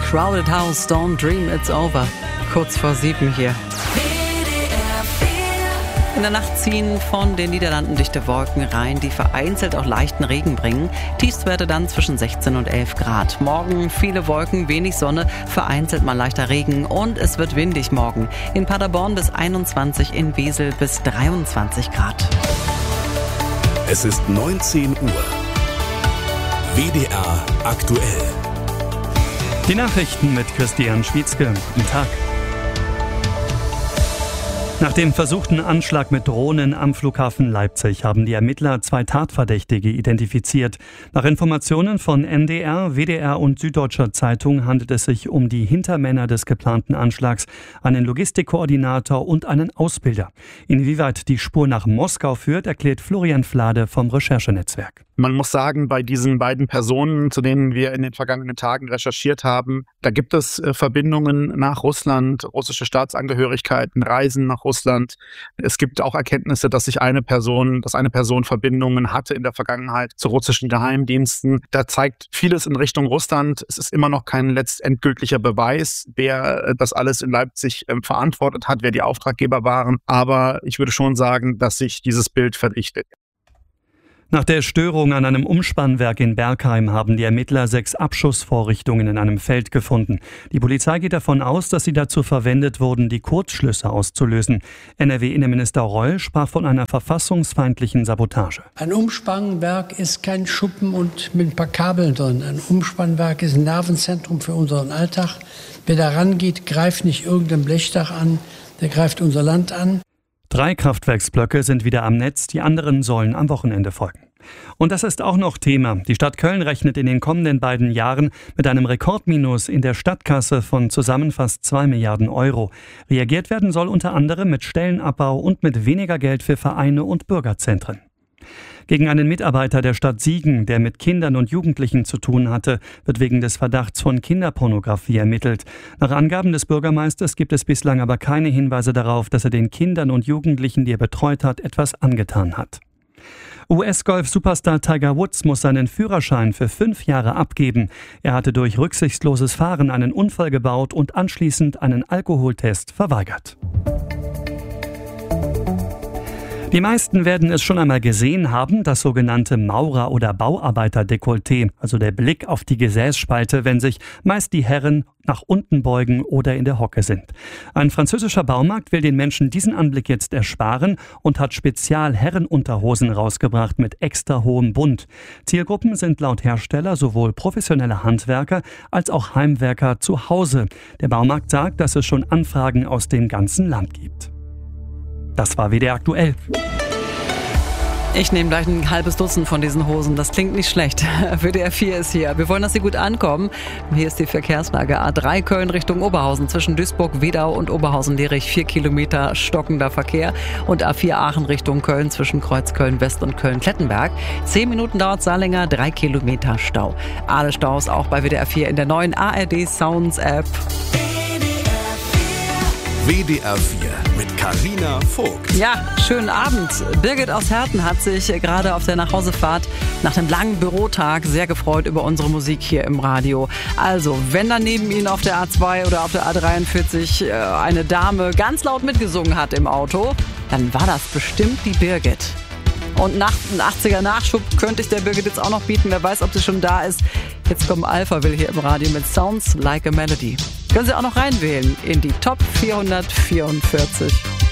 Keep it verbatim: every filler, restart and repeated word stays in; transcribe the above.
Crowded House, Don't Dream It's Over. Kurz vor sieben hier. In der Nacht ziehen von den Niederlanden dichte Wolken rein, die vereinzelt auch leichten Regen bringen. Tiefstwerte dann zwischen sechzehn und elf Grad. Morgen viele Wolken, wenig Sonne, vereinzelt mal leichter Regen und es wird windig morgen. In Paderborn bis einundzwanzig, in Wesel bis dreiundzwanzig Grad. Es ist neunzehn Uhr. W D R aktuell. Die Nachrichten mit Christian Schwietzke. Guten Tag. Nach dem versuchten Anschlag mit Drohnen am Flughafen Leipzig haben die Ermittler zwei Tatverdächtige identifiziert. Nach Informationen von N D R, W D R und Süddeutscher Zeitung handelt es sich um die Hintermänner des geplanten Anschlags, einen Logistikkoordinator und einen Ausbilder. Inwieweit die Spur nach Moskau führt, erklärt Florian Flade vom Recherchenetzwerk. Man muss sagen, bei diesen beiden Personen, zu denen wir in den vergangenen Tagen recherchiert haben, da gibt es äh, Verbindungen nach Russland, russische Staatsangehörigkeiten, Reisen nach Russland. Es gibt auch Erkenntnisse, dass sich eine Person, dass eine Person Verbindungen hatte in der Vergangenheit zu russischen Geheimdiensten. Da zeigt vieles in Richtung Russland. Es ist immer noch kein letztendgültiger Beweis, wer äh, das alles in Leipzig äh, verantwortet hat, wer die Auftraggeber waren. Aber ich würde schon sagen, dass sich dieses Bild verdichtet. Nach der Störung an einem Umspannwerk in Bergheim haben die Ermittler sechs Abschussvorrichtungen in einem Feld gefunden. Die Polizei geht davon aus, dass sie dazu verwendet wurden, die Kurzschlüsse auszulösen. N R W-Innenminister Reul sprach von einer verfassungsfeindlichen Sabotage. Ein Umspannwerk ist kein Schuppen und mit ein paar Kabeln drin. Ein Umspannwerk ist ein Nervenzentrum für unseren Alltag. Wer da rangeht, greift nicht irgendein Blechdach an, der greift unser Land an. Drei Kraftwerksblöcke sind wieder am Netz, die anderen sollen am Wochenende folgen. Und das ist auch noch Thema. Die Stadt Köln rechnet in den kommenden beiden Jahren mit einem Rekordminus in der Stadtkasse von zusammen fast zwei Milliarden Euro. Reagiert werden soll unter anderem mit Stellenabbau und mit weniger Geld für Vereine und Bürgerzentren. Gegen einen Mitarbeiter der Stadt Siegen, der mit Kindern und Jugendlichen zu tun hatte, wird wegen des Verdachts von Kinderpornografie ermittelt. Nach Angaben des Bürgermeisters gibt es bislang aber keine Hinweise darauf, dass er den Kindern und Jugendlichen, die er betreut hat, etwas angetan hat. U S-Golf-Superstar Tiger Woods muss seinen Führerschein für fünf Jahre abgeben. Er hatte durch rücksichtsloses Fahren einen Unfall gebaut und anschließend einen Alkoholtest verweigert. Die meisten werden es schon einmal gesehen haben, das sogenannte Maurer- oder Bauarbeiter-Dekolleté, also der Blick auf die Gesäßspalte, wenn sich meist die Herren nach unten beugen oder in der Hocke sind. Ein französischer Baumarkt will den Menschen diesen Anblick jetzt ersparen und hat Spezial-Herrenunterhosen rausgebracht mit extra hohem Bund. Zielgruppen sind laut Hersteller sowohl professionelle Handwerker als auch Heimwerker zu Hause. Der Baumarkt sagt, dass es schon Anfragen aus dem ganzen Land gibt. Das war W D R aktuell. Ich nehme gleich ein halbes Dutzend von diesen Hosen. Das klingt nicht schlecht. W D R vier ist hier. Wir wollen, dass Sie gut ankommen. Hier ist die Verkehrslage. A drei Köln Richtung Oberhausen. Zwischen Duisburg, Wedau und Oberhausen-Lerich. Vier Kilometer stockender Verkehr. Und A vier Aachen Richtung Köln. Zwischen Kreuz Köln-West und Köln-Klettenberg. Zehn Minuten dauert Saarlänger. Drei Kilometer Stau. Alle Staus auch bei W D R vier in der neuen A R D Sounds App. W D R vier mit Carina Vogt. Ja, schönen Abend. Birgit aus Herten hat sich gerade auf der Nachhausefahrt nach einem langen Bürotag sehr gefreut über unsere Musik hier im Radio. Also, wenn da neben Ihnen auf der A zwei oder auf der A dreiundvierzig eine Dame ganz laut mitgesungen hat im Auto, dann war das bestimmt die Birgit. Und nach einem achtziger Nachschub könnte ich der Birgit jetzt auch noch bieten. Wer weiß, ob sie schon da ist. Jetzt kommt Alpha Will hier im Radio mit Sounds Like a Melody. Können Sie auch noch reinwählen in die Top vierhundertvierundvierzig.